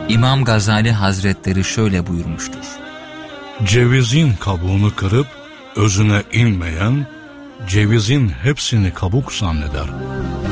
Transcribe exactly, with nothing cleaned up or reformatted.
İmam Gazali Hazretleri şöyle buyurmuştur: Cevizin kabuğunu kırıp özüne inmeyen, cevizin hepsini kabuk zanneder.